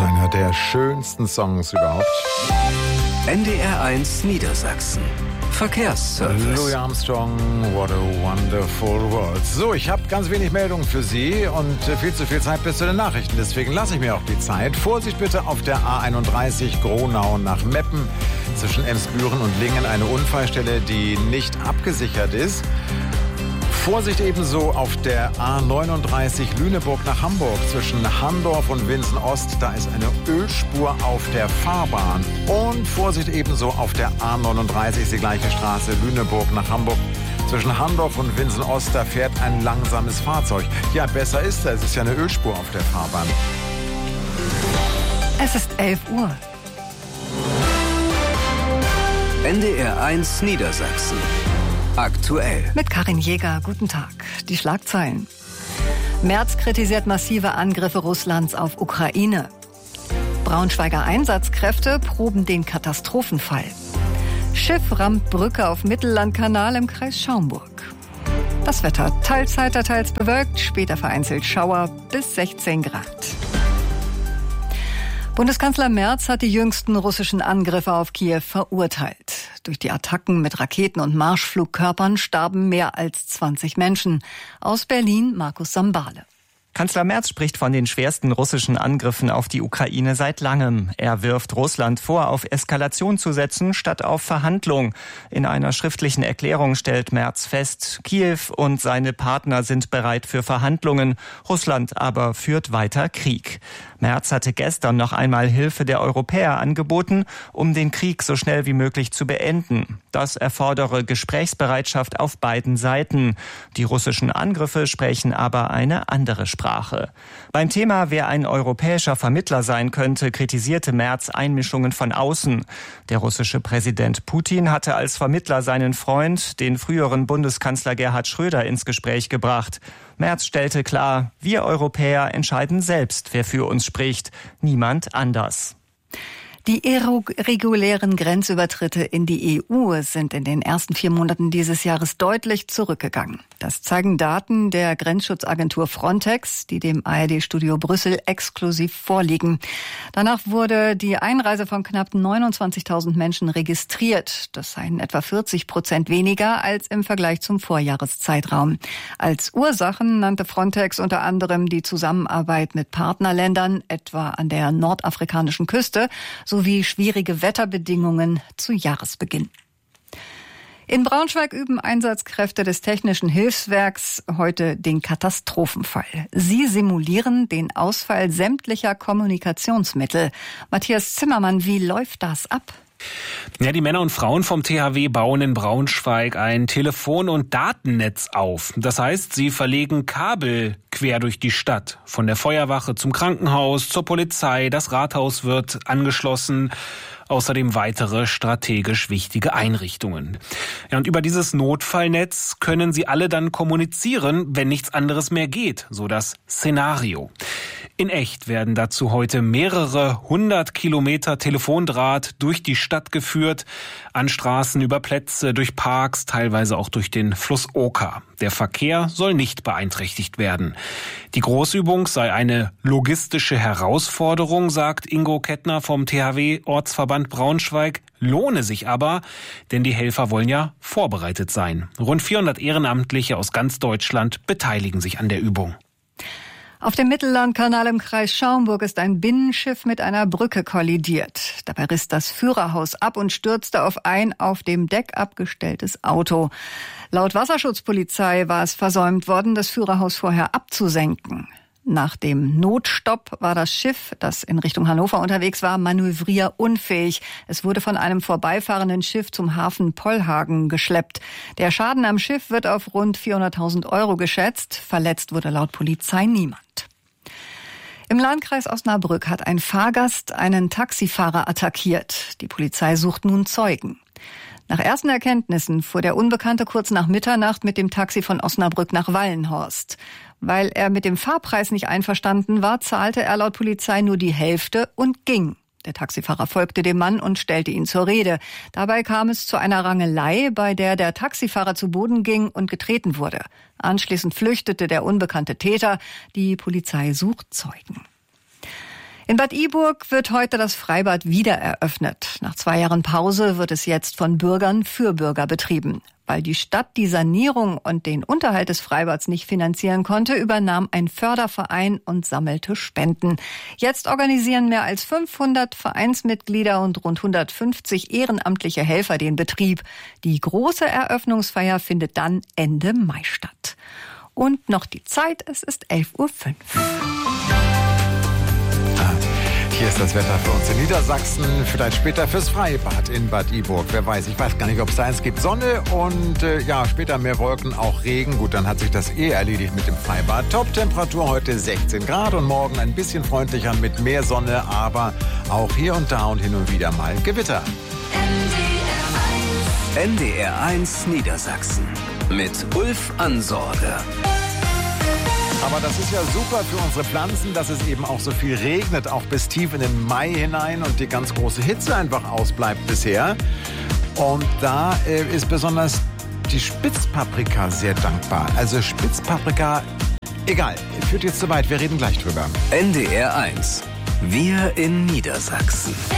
einer der schönsten Songs überhaupt. NDR1 Niedersachsen. Verkehrsservice. Louis Armstrong, What a Wonderful World. So, ich habe ganz wenig Meldungen für Sie und viel zu viel Zeit bis zu den Nachrichten. Deswegen lasse ich mir auch die Zeit. Vorsicht bitte auf der A31 Gronau nach Meppen. Zwischen Emsbüren und Lingen eine Unfallstelle, die nicht abgesichert ist. Vorsicht ebenso auf der A39 Lüneburg nach Hamburg zwischen Handorf und Winsen-Ost. Da ist eine Ölspur auf der Fahrbahn. Und Vorsicht ebenso auf der A39, die gleiche Straße, Lüneburg nach Hamburg. Zwischen Handorf und Winsen-Ost, da fährt ein langsames Fahrzeug. Ja, besser ist es ist ja eine Ölspur auf der Fahrbahn. Es ist 11 Uhr. NDR1 Niedersachsen. Aktuell. Mit Karin Jäger, guten Tag. Die Schlagzeilen. Merz kritisiert massive Angriffe Russlands auf Ukraine. Braunschweiger Einsatzkräfte proben den Katastrophenfall. Schiff rammt Brücke auf Mittellandkanal im Kreis Schaumburg. Das Wetter teils heiter, teils bewölkt, später vereinzelt Schauer bis 16 Grad. Bundeskanzler Merz hat die jüngsten russischen Angriffe auf Kiew verurteilt. Durch die Attacken mit Raketen und Marschflugkörpern starben mehr als 20 Menschen. Aus Berlin Markus Sambale. Kanzler Merz spricht von den schwersten russischen Angriffen auf die Ukraine seit langem. Er wirft Russland vor, auf Eskalation zu setzen, statt auf Verhandlung. In einer schriftlichen Erklärung stellt Merz fest, Kiew und seine Partner sind bereit für Verhandlungen. Russland aber führt weiter Krieg. Merz hatte gestern noch einmal Hilfe der Europäer angeboten, um den Krieg so schnell wie möglich zu beenden. Das erfordere Gesprächsbereitschaft auf beiden Seiten. Die russischen Angriffe sprechen aber eine andere Sprache. Beim Thema, wer ein europäischer Vermittler sein könnte, kritisierte Merz Einmischungen von außen. Der russische Präsident Putin hatte als Vermittler seinen Freund, den früheren Bundeskanzler Gerhard Schröder, ins Gespräch gebracht. Merz stellte klar, wir Europäer entscheiden selbst, wer für uns spricht, niemand anders. Die irregulären Grenzübertritte in die EU sind in den ersten 4 Monaten dieses Jahres deutlich zurückgegangen. Das zeigen Daten der Grenzschutzagentur Frontex, die dem ARD-Studio Brüssel exklusiv vorliegen. Danach wurde die Einreise von knapp 29.000 Menschen registriert. Das seien etwa 40% weniger als im Vergleich zum Vorjahreszeitraum. Als Ursachen nannte Frontex unter anderem die Zusammenarbeit mit Partnerländern, etwa an der nordafrikanischen Küste, sowie schwierige Wetterbedingungen zu Jahresbeginn. In Braunschweig üben Einsatzkräfte des Technischen Hilfswerks heute den Katastrophenfall. Sie simulieren den Ausfall sämtlicher Kommunikationsmittel. Matthias Zimmermann, wie läuft das ab? Ja, die Männer und Frauen vom THW bauen in Braunschweig ein Telefon- und Datennetz auf. Das heißt, sie verlegen Kabel quer durch die Stadt. Von der Feuerwache zum Krankenhaus, zur Polizei. Das Rathaus wird angeschlossen. Außerdem weitere strategisch wichtige Einrichtungen. Ja, und über dieses Notfallnetz können sie alle dann kommunizieren, wenn nichts anderes mehr geht. So das Szenario. In echt werden dazu heute mehrere 100 Kilometer Telefondraht durch die Stadt geführt, an Straßen, über Plätze, durch Parks, teilweise auch durch den Fluss Oka. Der Verkehr soll nicht beeinträchtigt werden. Die Großübung sei eine logistische Herausforderung, sagt Ingo Kettner vom THW-Ortsverband Braunschweig, lohne sich aber, denn die Helfer wollen ja vorbereitet sein. Rund 400 Ehrenamtliche aus ganz Deutschland beteiligen sich an der Übung. Auf dem Mittellandkanal im Kreis Schaumburg ist ein Binnenschiff mit einer Brücke kollidiert. Dabei riss das Führerhaus ab und stürzte auf ein auf dem Deck abgestelltes Auto. Laut Wasserschutzpolizei war es versäumt worden, das Führerhaus vorher abzusenken. Nach dem Notstopp war das Schiff, das in Richtung Hannover unterwegs war, manövrierunfähig. Es wurde von einem vorbeifahrenden Schiff zum Hafen Pollhagen geschleppt. Der Schaden am Schiff wird auf rund 400.000 € geschätzt. Verletzt wurde laut Polizei niemand. Im Landkreis Osnabrück hat ein Fahrgast einen Taxifahrer attackiert. Die Polizei sucht nun Zeugen. Nach ersten Erkenntnissen fuhr der Unbekannte kurz nach Mitternacht mit dem Taxi von Osnabrück nach Wallenhorst. Weil er mit dem Fahrpreis nicht einverstanden war, zahlte er laut Polizei nur die Hälfte und ging. Der Taxifahrer folgte dem Mann und stellte ihn zur Rede. Dabei kam es zu einer Rangelei, bei der der Taxifahrer zu Boden ging und getreten wurde. Anschließend flüchtete der unbekannte Täter. Die Polizei sucht Zeugen. In Bad Iburg wird heute das Freibad wieder eröffnet. Nach 2 Jahren Pause wird es jetzt von Bürgern für Bürger betrieben. Weil die Stadt die Sanierung und den Unterhalt des Freibads nicht finanzieren konnte, übernahm ein Förderverein und sammelte Spenden. Jetzt organisieren mehr als 500 Vereinsmitglieder und rund 150 ehrenamtliche Helfer den Betrieb. Die große Eröffnungsfeier findet dann Ende Mai statt. Und noch die Zeit, es ist 11:05 Uhr. Hier ist das Wetter für uns in Niedersachsen, vielleicht später fürs Freibad in Bad Iburg. Wer weiß, ich weiß gar nicht, ob es da eins gibt. Sonne und später mehr Wolken, auch Regen. Gut, dann hat sich das erledigt mit dem Freibad. Top-Temperatur heute 16 Grad und morgen ein bisschen freundlicher mit mehr Sonne, aber auch hier und da und hin und wieder mal Gewitter. NDR1 Niedersachsen mit Ulf Ansorge. Aber das ist ja super für unsere Pflanzen, dass es eben auch so viel regnet, auch bis tief in den Mai hinein und die ganz große Hitze einfach ausbleibt bisher. Und da ist besonders die Spitzpaprika sehr dankbar. Also Spitzpaprika, egal, führt jetzt zu weit, wir reden gleich drüber. NDR1, wir in Niedersachsen.